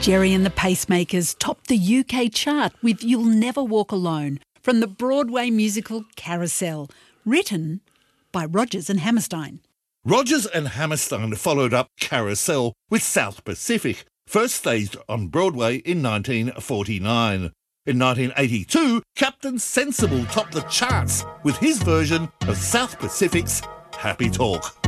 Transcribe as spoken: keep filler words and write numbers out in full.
Gerry and the Pacemakers topped the U K chart with You'll Never Walk Alone from the Broadway musical Carousel, written by Rodgers and Hammerstein. Rodgers and Hammerstein followed up Carousel with South Pacific, first staged on Broadway in nineteen forty-nine. In nineteen eighty-two, Captain Sensible topped the charts with his version of South Pacific's Happy Talk.